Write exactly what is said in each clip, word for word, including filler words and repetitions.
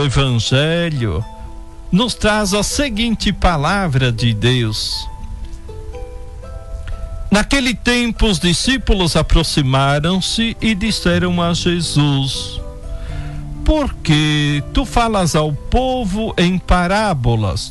Evangelho nos traz a seguinte palavra de Deus. Naquele tempo, os discípulos aproximaram-se e disseram a Jesus: por que tu falas ao povo em parábolas?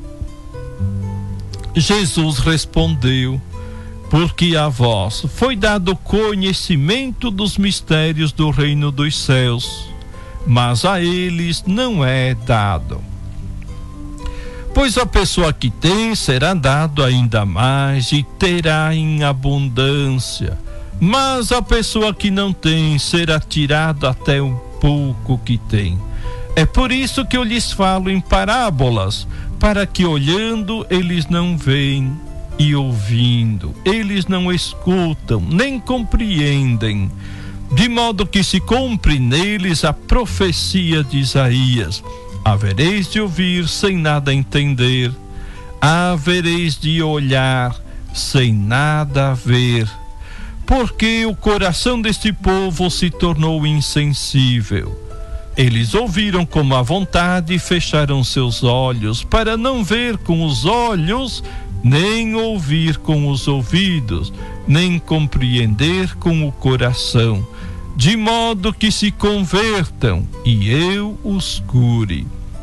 Jesus respondeu: porque a vós foi dado conhecimento dos mistérios do reino dos céus, mas a eles não é dado. Pois a pessoa que tem será dado ainda mais e terá em abundância, mas a pessoa que não tem será tirada até o pouco que tem. É por isso que eu lhes falo em parábolas, para que olhando eles não veem, e ouvindo eles não escutam, nem compreendem, de modo que se cumpre neles a profecia de Isaías: havereis de ouvir sem nada entender, havereis de olhar sem nada ver, porque o coração deste povo se tornou insensível. Eles ouviram com a vontade e fecharam seus olhos, para não ver com os olhos, nem ouvir com os ouvidos, nem compreender com o coração, de modo que se convertam e eu os cure.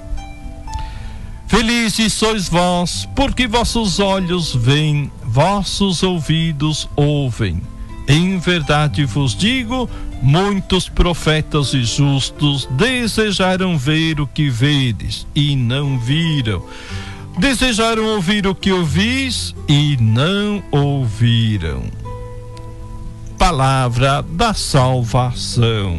Felizes sois vós, porque vossos olhos veem, vossos ouvidos ouvem. Em verdade vos digo, muitos profetas e justos desejaram ver o que vedes e não viram. Desejaram ouvir o que ouvis e não ouviram. Palavra da salvação.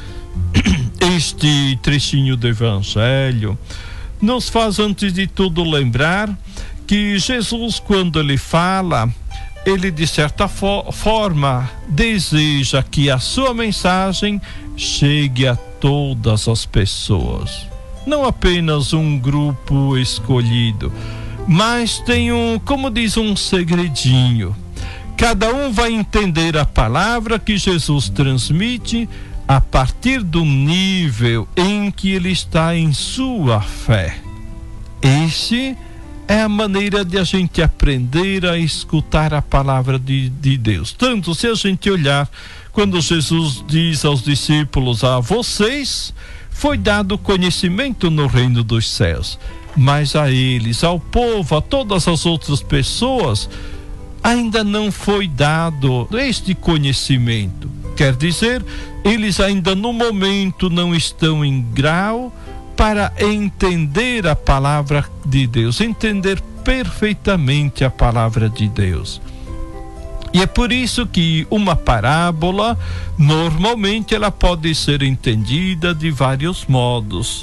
Este trechinho do Evangelho nos faz, antes de tudo, lembrar que Jesus, quando ele fala, ele de certa fo- forma deseja que a sua mensagem chegue a todas as pessoas, não apenas um grupo escolhido, mas tem um, como diz, um segredinho. Cada um vai entender a palavra que Jesus transmite a partir do nível em que ele está em sua fé. Esse é a maneira de a gente aprender a escutar a palavra de, de Deus. Tanto se a gente olhar, quando Jesus diz aos discípulos: a vocês foi dado conhecimento no reino dos céus, mas a eles, ao povo, a todas as outras pessoas, ainda não foi dado este conhecimento. Quer dizer, eles ainda no momento não estão em grau para entender a palavra de Deus, entender perfeitamente a palavra de Deus. E é por isso que uma parábola, normalmente, ela pode ser entendida de vários modos.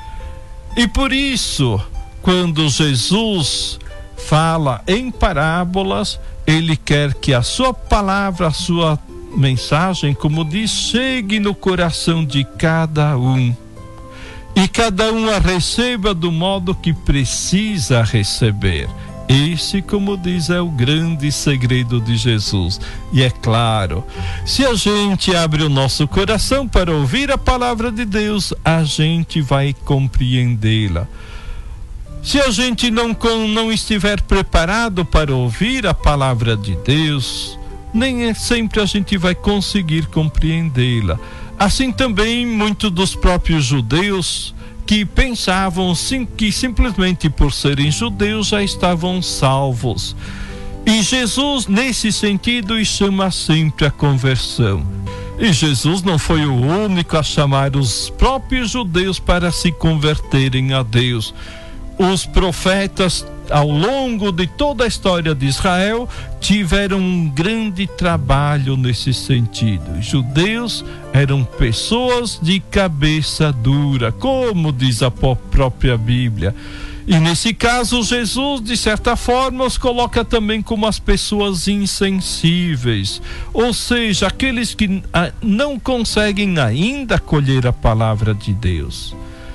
E por isso, quando Jesus fala em parábolas, ele quer que a sua palavra, a sua mensagem, como diz, chegue no coração de cada um. E cada um a receba do modo que precisa receber. Esse, como diz, é o grande segredo de Jesus. E é claro, se a gente abre o nosso coração para ouvir a palavra de Deus, a gente vai compreendê-la. Se a gente não, não estiver preparado para ouvir a palavra de Deus, nem sempre a gente vai conseguir compreendê-la. Assim também, muitos dos próprios judeus que pensavam sim, que simplesmente por serem judeus já estavam salvos. E Jesus, nesse sentido, chama sempre a conversão. E Jesus não foi o único a chamar os próprios judeus para se converterem a Deus. Os profetas, ao longo de toda a história de Israel, tiveram um grande trabalho nesse sentido. Os judeus eram pessoas de cabeça dura, como diz a própria Bíblia. E nesse caso, Jesus, de certa forma, os coloca também como as pessoas insensíveis, ou seja, aqueles que ah, não conseguem ainda acolher a palavra de Deus.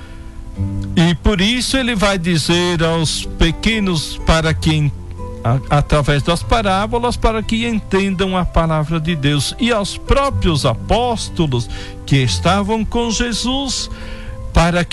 E por isso ele vai dizer aos pequenos, para que a, através das parábolas, para que entendam a palavra de Deus, e aos próprios apóstolos que estavam com Jesus, para que